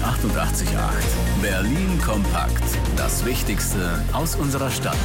88,8. Berlin kompakt. Das Wichtigste aus unserer Stadt.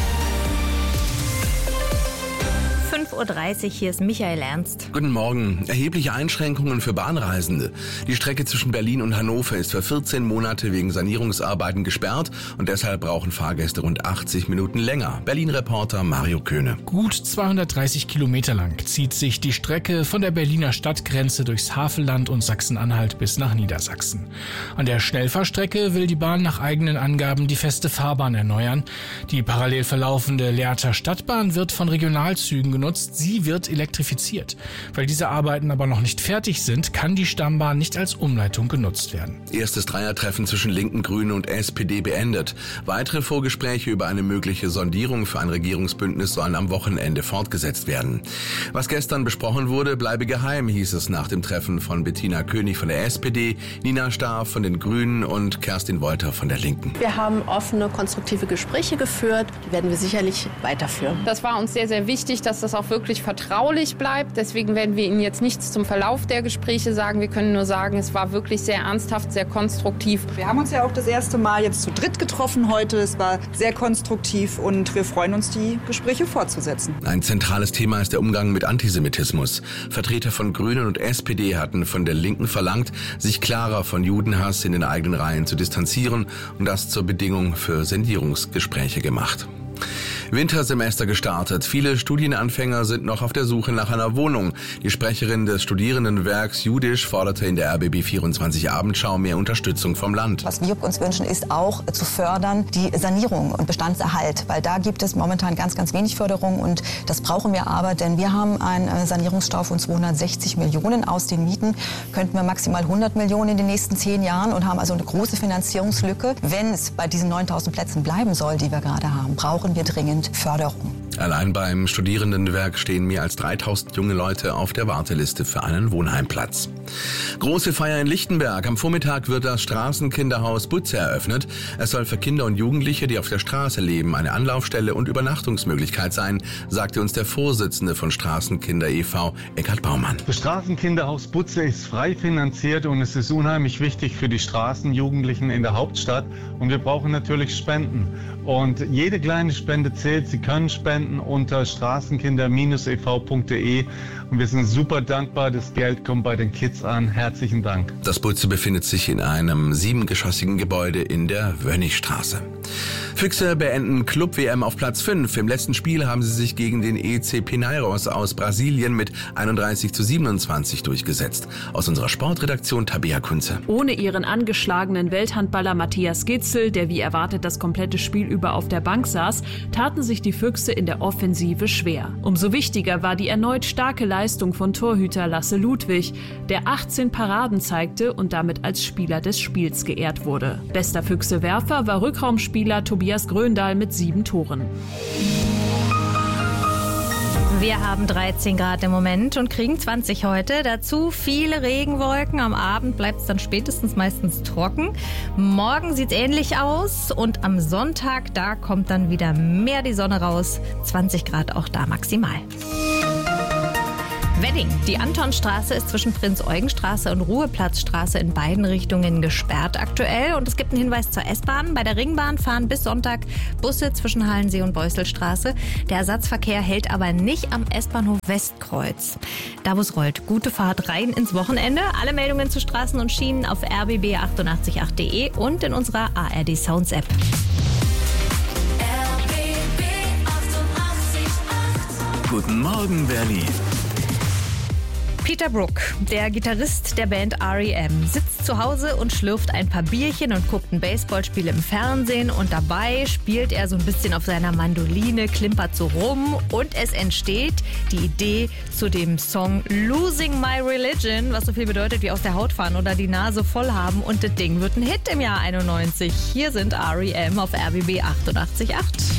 5.30 Uhr, hier ist Michael Ernst. Guten Morgen. Erhebliche Einschränkungen für Bahnreisende. Die Strecke zwischen Berlin und Hannover ist für 14 Monate wegen Sanierungsarbeiten gesperrt und deshalb brauchen Fahrgäste rund 80 Minuten länger. Berlin-Reporter Mario Köhne. Gut 230 Kilometer lang zieht sich die Strecke von der Berliner Stadtgrenze durchs Havelland und Sachsen-Anhalt bis nach Niedersachsen. An der Schnellfahrstrecke will die Bahn nach eigenen Angaben die feste Fahrbahn erneuern. Die parallel verlaufende Lehrter Stadtbahn wird von Regionalzügen genutzt. Sie wird elektrifiziert. Weil diese Arbeiten aber noch nicht fertig sind, kann die Stammbahn nicht als Umleitung genutzt werden. Erstes Dreiertreffen zwischen Linken, Grünen und SPD beendet. Weitere Vorgespräche über eine mögliche Sondierung für ein Regierungsbündnis sollen am Wochenende fortgesetzt werden. Was gestern besprochen wurde, bleibe geheim, hieß es nach dem Treffen von Bettina König von der SPD, Nina Starr von den Grünen und Kerstin Wolter von der Linken. Wir haben offene, konstruktive Gespräche geführt. Die werden wir sicherlich weiterführen. Das war uns sehr, sehr wichtig, dass das auch wirklich vertraulich bleibt. Deswegen werden wir Ihnen jetzt nichts zum Verlauf der Gespräche sagen. Wir können nur sagen, es war wirklich sehr ernsthaft, sehr konstruktiv. Wir haben uns ja auch das erste Mal jetzt zu dritt getroffen heute. Es war sehr konstruktiv und wir freuen uns, die Gespräche fortzusetzen. Ein zentrales Thema ist der Umgang mit Antisemitismus. Vertreter von Grünen und SPD hatten von der Linken verlangt, sich klarer von Judenhass in den eigenen Reihen zu distanzieren und das zur Bedingung für Sondierungsgespräche gemacht. Wintersemester gestartet. Viele Studienanfänger sind noch auf der Suche nach einer Wohnung. Die Sprecherin des Studierendenwerks Jüdisch forderte in der RBB 24 Abendschau mehr Unterstützung vom Land. Was wir uns wünschen, ist auch zu fördern die Sanierung und Bestandserhalt, weil da gibt es momentan ganz, ganz wenig Förderung und das brauchen wir aber, denn wir haben einen Sanierungsstau von 260 Millionen. Aus den Mieten könnten wir maximal 100 Millionen in den nächsten 10 Jahren und haben also eine große Finanzierungslücke. Wenn es bei diesen 9.000 Plätzen bleiben soll, die wir gerade haben, brauchen wir dringend Förderung. Allein beim Studierendenwerk stehen mehr als 3.000 junge Leute auf der Warteliste für einen Wohnheimplatz. Große Feier in Lichtenberg. Am Vormittag wird das Straßenkinderhaus Butze eröffnet. Es soll für Kinder und Jugendliche, die auf der Straße leben, eine Anlaufstelle und Übernachtungsmöglichkeit sein, sagte uns der Vorsitzende von Straßenkinder e.V., Eckhard Baumann. Das Straßenkinderhaus Butze ist frei finanziert und es ist unheimlich wichtig für die Straßenjugendlichen in der Hauptstadt. Und wir brauchen natürlich Spenden. Und jede kleine Spende zählt. Sie können spenden unter straßenkinder-ev.de. Und wir sind super dankbar. Das Geld kommt bei den Kids an. Herzlichen Dank. Das Butze befindet sich in einem 7-geschossigen Gebäude in der Wönnigstraße. Füchse beenden Club-WM auf Platz 5. Im letzten Spiel haben sie sich gegen den EC Pinheiros aus Brasilien mit 31:27 durchgesetzt. Aus unserer Sportredaktion Tabea Kunze. Ohne ihren angeschlagenen Welthandballer Matthias Gitzel, der wie erwartet das komplette Spiel über auf der Bank saß, taten sich die Füchse in der Offensive schwer. Umso wichtiger war die erneut starke Leistung von Torhüter Lasse Ludwig, der 18 Paraden zeigte und damit als Spieler des Spiels geehrt wurde. Bester Füchse-Werfer war Rückraumspieler Tobias Gröndahl mit 7 Toren. Wir haben 13 Grad im Moment und kriegen 20 heute. Dazu viele Regenwolken. Am Abend bleibt es dann spätestens meistens trocken. Morgen sieht es ähnlich aus und am Sonntag, da kommt dann wieder mehr die Sonne raus. 20 Grad auch da maximal. Wedding. Die Antonstraße ist zwischen Prinz-Eugen-Straße und Ruheplatzstraße in beiden Richtungen gesperrt aktuell. Und es gibt einen Hinweis zur S-Bahn. Bei der Ringbahn fahren bis Sonntag Busse zwischen Hallensee und Beuselstraße. Der Ersatzverkehr hält aber nicht am S-Bahnhof Westkreuz. Da wo es rollt. Gute Fahrt rein ins Wochenende. Alle Meldungen zu Straßen und Schienen auf rbb888.de und in unserer ARD Sounds App. Guten Morgen, Berlin. Peter Brook, der Gitarrist der Band R.E.M., sitzt zu Hause und schlürft ein paar Bierchen und guckt ein Baseballspiel im Fernsehen und dabei spielt er so ein bisschen auf seiner Mandoline, klimpert so rum und es entsteht die Idee zu dem Song Losing My Religion, was so viel bedeutet wie aus der Haut fahren oder die Nase voll haben und das Ding wird ein Hit im Jahr 91. Hier sind R.E.M. auf RBB 88.8.